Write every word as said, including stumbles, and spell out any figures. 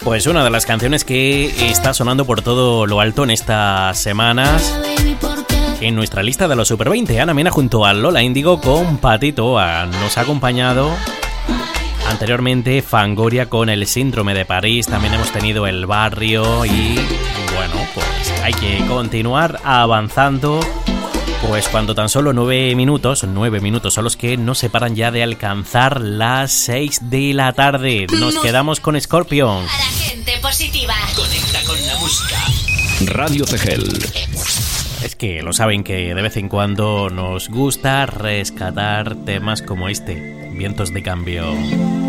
Pues una de las canciones que está sonando por todo lo alto en estas semanas en nuestra lista de los Super veinte. Ana Mena junto a Lola Índigo con Patito nos ha acompañado anteriormente Fangoria con El Síndrome de París. También hemos tenido El Barrio y bueno, pues hay que continuar avanzando. Pues cuando tan solo nueve minutos, nueve minutos son los que nos separan ya de alcanzar las seis de la tarde. Nos quedamos con Scorpions. A la gente positiva. Conecta con la música. Radio Tegel. Es que lo saben que de vez en cuando nos gusta rescatar temas como este, Vientos de Cambio.